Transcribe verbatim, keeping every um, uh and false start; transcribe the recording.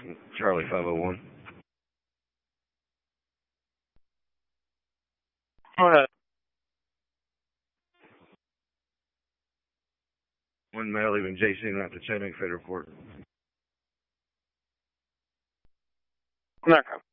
Charlie five oh one. Go ahead. One male leaving J C and out to Chattanooga Federal Court. Okay.